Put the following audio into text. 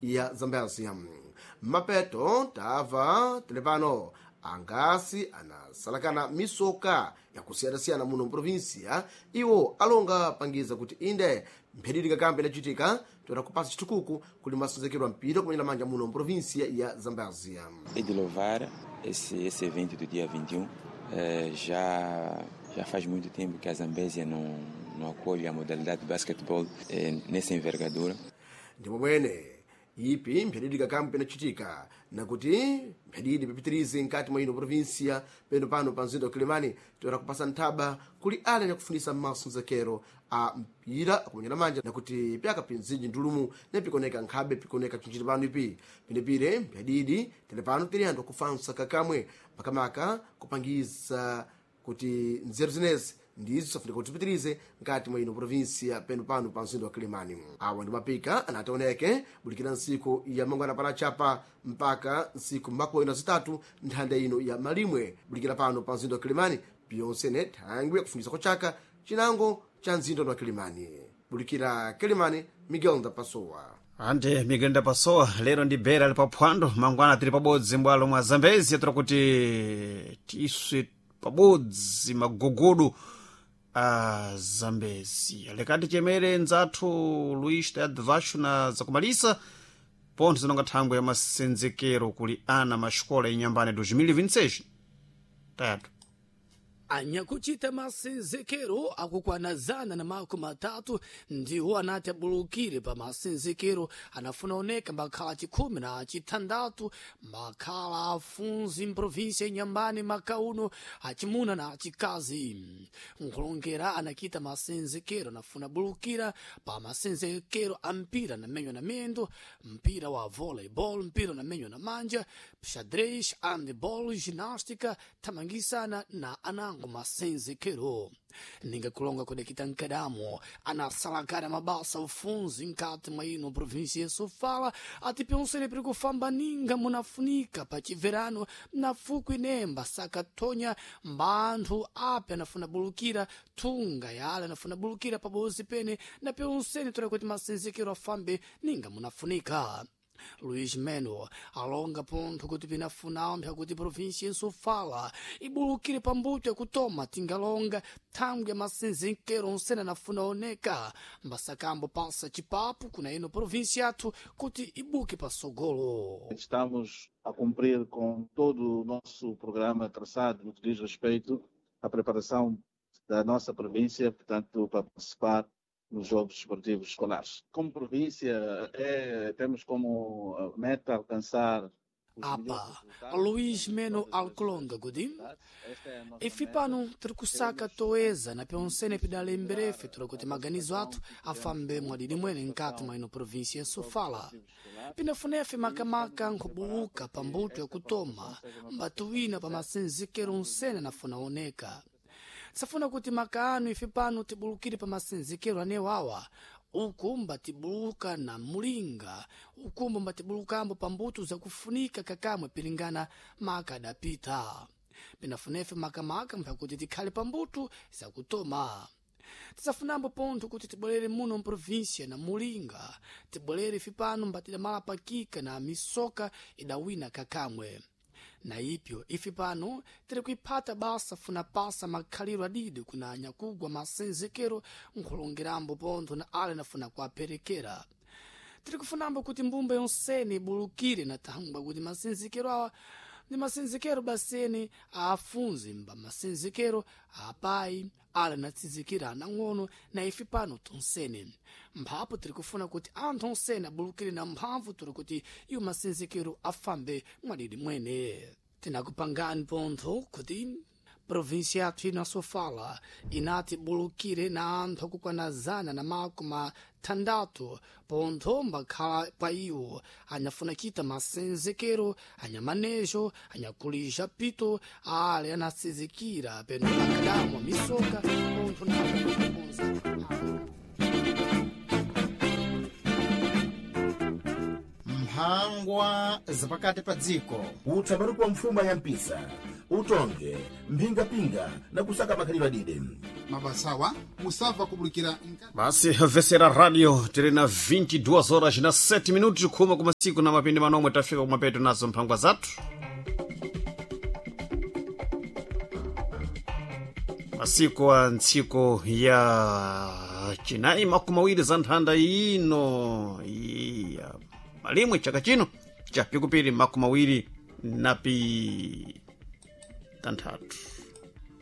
ya Zambezia. Mapeto tava telepano angasi anasalakana misoka ya kusiyana-siyana muno mprovinsia iwo alonga pangiza kuti inde mphedidi kakambe inachitika toda kupasa chitukuku kuli masenzekero mpira kumanyira manja muno mprovinsia ya Zambezia. E de louvar esse evento do dia 21. Já faz muito tempo que a Zambésia não acolhe a modalidade de basquetebol nessa envergadura. Ndipo mwene ipi mphedidi kakambe pinachitika nakuti mphedidi pipitirize nkati mwa ino provinsia pano pa mzinda wa Kilimani toda kupasa nthaba kuli ale na kufundisa masenzekero a mpira kumanyira manja nakuti pyaka pinzinji ndulumu nepikoneka nkhabe pikoneka chinchiti pano ipi pinepire mphedidi telepano tiriyandu kufansa kakamwe makamaka kupangiza kuti nzeru zinezi ndizo safunika kuti tipitirize nkati mwa ino provinsia pano pa mzinda wa Kilimani. Awa ndi mapika anataoneke bulikira nsiku ya mangwana panachapa mpaka nsiku makumi zitatu nthanda ino ya malimwe bulikira pano pa mzinda wa Kilimani pyonsene thangwi kufundisa kwa chaka chinango cha mzinda wa Kilimani. Bulikira Kilimani, Miguel Ndapasowa. Ande Miguel Ndapasowa lero ndi bera ali paphwando mangwana tili pabodzi mbwalo mwa Zambezia tira kuti tiswe pabodzi magogodo a Zambezia lekati chemere nzathu Luis Tadvacho na zakumalisa ponto zinonga thangwe ya masenzekero kuli ana maxikola inyambane 2026 tayatu anyakuchita masenzekero akukwanazana na makumi atatu ndiwo anati abulukire pa masenzekero anafuna oneka makhala chikhumi na chitandatu makhala afunzi mprovinsia inyambane makauno achimuna na achikazi nkulongera anakita masenzekero anafuna bulukira pa masenzekero a mpira na menyo na mendo mpira wa volleyball mpira na menyo na manja xadrez handball ginástica tamangisana na anango masenzekero ninga kulonga kudekita nkadamo anasalakana mabasa ufunzi nkati mwa ino provinsia ya Sofala ati pyonsene piri kufamba ninga munafunika pa chiverano na fuku inemba sakatonya mbanthu ape anafuna bulukira tunga yale anafuna bulukira pabozi pene na pyonsene tora kuti masenzekero afambe ninga munafunika. Luis Meno alonga ponto kuti pinafuna mpha kuti provinsia ya Sofala ibulukire pambuto ya kutoma tingalonga tangu ya masenzekero onsene anafuna oneka mbasakambo pasa chipapu kuna ino provinsia atu kuti ibuke pasogolo. Estamos a cumprir com todo o nosso programa traçado no que diz respeito à preparação da nossa província, portanto, para participar nos Jogos Esportivos Escolares. Como província, temos como meta alcançar apa Luis Meno alkulonga gudim ifipano tirikusaka toeza na pyonsene pidalemberefe turakuti maganizo atu afambe mwadidi mwene nkati mwa ino provinsia ya Sofala pinafunefe makamaka nkubuluka pambuto ya kutoma mbatuwina pa masenzekero nsene nafuna oneka safuna kuti makaanu ifipano tibulukire pa masenzekero anewawa ukumba tibuluka na mulinga ukumba mbatibulukambo pambuto za kufunika kakamwe pilingana maka adapita pinafunefe makamaka mpakuti tikhale pambuto za kutoma tisafunambo ponto kuti tibwelere muno mprovinsia na mulinga tibwelere ifipano mbatidamala pakika na misoka idawina kakamwe na ipyo ifipano tiri kuipata basa funa pasa makhaliro adidi kuna nyakugwa masenzekero nkulongerambo ponto na ale nafuna kuaperekera tiri kufunambo kuti mbumba yonsene ibulukire na tangwa kuti masenzekero awa ndi masenzekero basene afunzi mba masenzekero apai ala natsizikira anang'ono na ifipano tonsene mphapo tiri kufuna kuti anthu onsene abulukire na mphamvu tiri kuti iyo masenzekero afambe mwadidi mwene tinakupangani pontho kuti provinsia yathu ina Sofala inati bulukire na anthu akukwanazana na makumi atandatu pontho mbakhala pa iwo anyafuna kita masenzekero anyamanejo anyakulija pito ale anatsizikira peno makadamu misoka pontho na mphangwa zapakati pa dziko utsambarupo mfuma ya mpisa utonge mphingapinga na kusaka makhalidwe adide mabasawa musava kubulikira basi vesera radio tiri na 22 horas na 7 minutos khuma ku masiku na mapindi manomwe tafika kumapeto nazo mphangwa zathu masiku a ntsiku ya chinayi makumi awiri za nthanda ino ya malimwe chaka chino cha pikupiri makumi awiri na pi tanthatu